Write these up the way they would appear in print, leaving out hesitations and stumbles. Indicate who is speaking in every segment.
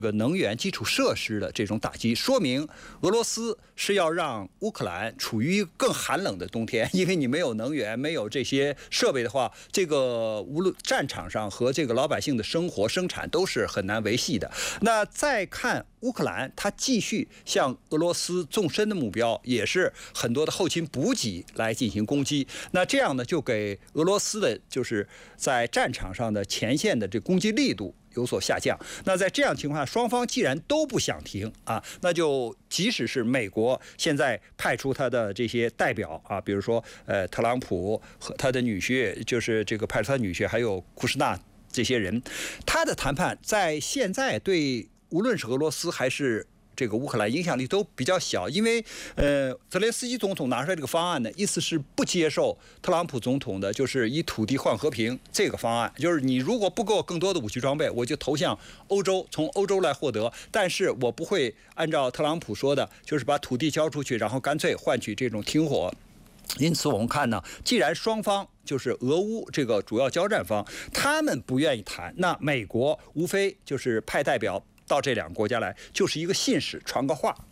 Speaker 1: 能源基础设施的这种打击，说明俄罗斯是要让乌克兰处于更寒冷的冬天，因为你没有能源，没有这些设备的话，这个无论战场上和这个老百姓的生活生产都是很难维系的。那再看乌克兰，它继续向俄罗斯纵深的目标，也是很多的后勤补给来进行攻击。那这样呢，就给俄罗斯的就是在战场上的前线的这攻击力度有所下降。那在这样情况下，双方既然都不想停啊，那就即使是美国现在派出他的这些代表啊，比如说特朗普和他的女婿，就是这个派出他女婿，还有库什纳这些人，他的谈判在现在对无论是俄罗斯还是这个乌克兰影响力都比较小，因为泽连斯基总统拿出来这个方案呢，意思是不接受特朗普总统的就是以土地换和平这个方案，就是你如果不给我更多的武器装备，我就投向欧洲，从欧洲来获得，但是我不会按照特朗普说的，就是把土地交出去，然后干脆换取这种停火。因此我们看呢，既然双方就是俄乌这个主要交战方，他们不愿意谈，那美国无非就是派代表到这两个国家来，就是一个信使，传个话。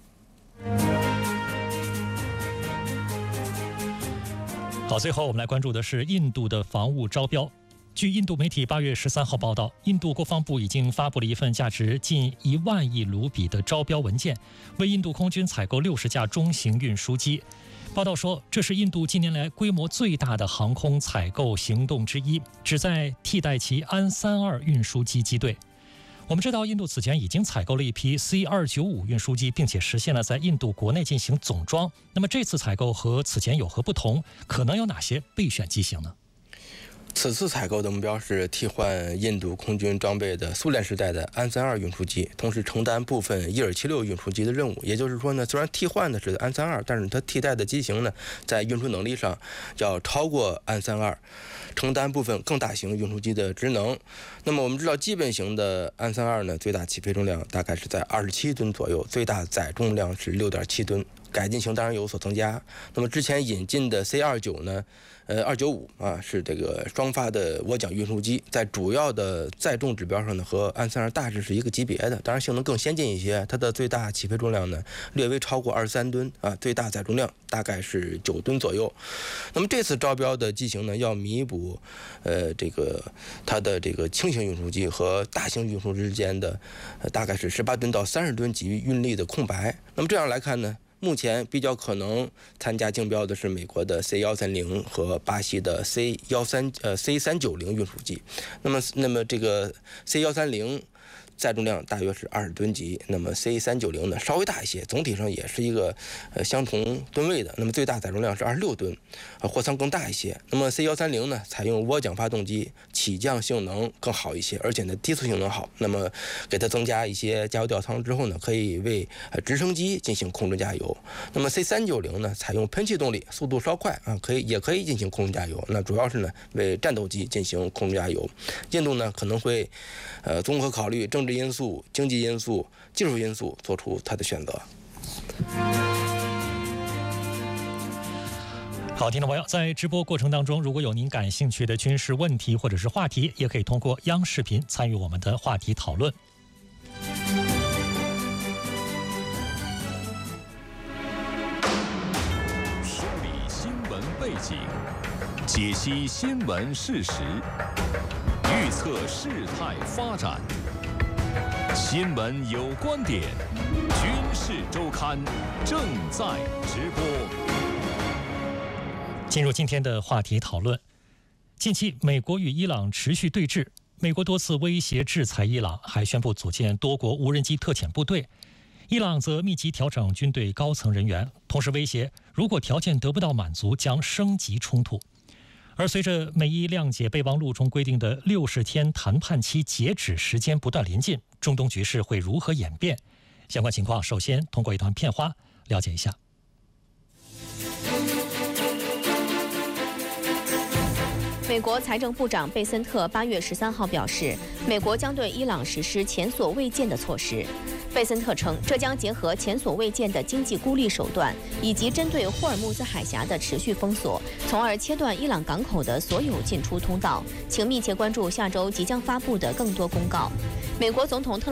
Speaker 2: 好，最后我们来关注的是印度的防务招标。据印度媒体8月13号报道，印度国防部已经发布了一份价值近1万亿卢比的招标文件，为印度空军采购60架中型运输机。报道说，这是印度近年来规模最大的航空采购行动之一，旨在替代其安32运输机机队。我们知道，印度此前已经采购了一批 C-295 运输机，并且实现了在印度国内进行总装。那么这次采购和此前有何不同？可能有哪些备选机型呢？
Speaker 3: 此次采购的目标是替换印度空军装备的苏联时代的安32运输机，同时承担部分伊尔76运输机的任务。也就是说呢，虽然替换的是安32，但是它替代的机型呢，在运输能力上要超过安32，承担部分更大型运输机的职能。那么我们知道，基本型的安32呢，最大起飞重量大概是在27吨左右，最大载重量是6.7吨。改进型当然有所增加。那么之前引进的 C-29呢，295啊，是这个双发的涡桨运输机，在主要的载重指标上呢，和安32大致是一个级别的，当然性能更先进一些。它的最大起飞重量呢，略微超过23吨啊，最大载重量大概是9吨左右。那么这次招标的机型呢，要弥补它的这个轻型运输机和大型运输之间的大概是18吨到30吨级运力的空白。那么这样来看呢，目前比较可能参加竞标的是美国的 C-130和巴西的 C-390运输机。那么这个 C-130载重量大约是20吨级，那么 C-390呢稍微大一些，总体上也是一个相同吨位的，那么最大载重量是26吨，货舱更大一些。那么 C-130呢采用涡桨发动机，起降性能更好一些，而且呢低速性能好。那么给它增加一些加油吊舱之后呢，可以为直升机进行空中加油。那么 C-390呢采用喷气动力，速度稍快啊，也可以进行空中加油。那主要是呢为战斗机进行空中加油。印度呢可能会综合考虑政治因素、经济因素、技术因素，做出它的选择。
Speaker 2: 好，听众朋友，在直播过程当中，如果有您感兴趣的军事问题或者是话题，也可以通过央视频参与我们的话题讨论。
Speaker 4: 梳理新闻背景，解析新闻事实，预测事态发展。新闻有观点，军事周刊正在直播。
Speaker 2: 进入今天的话题讨论。近期，美国与伊朗持续对峙，美国多次威胁制裁伊朗，还宣布组建多国无人机特遣部队。伊朗则密集调整军队高层人员，同时威胁如果条件得不到满足，将升级冲突。而随着美伊谅解备忘录中规定的60天谈判期截止时间不断临近，中东局势会如何演变？相关情况首先通过一段片花了解一下。
Speaker 5: 美国财政部长贝森特8月13号表示，美国将对伊朗实施前所未见的措施。贝森特称，这将结合前所未见的经济孤立手段，以及针对霍尔木兹海峡的持续封锁，从而切断伊朗港口的所有进出通道。请密切关注下周即将发布的更多公告。美国总统特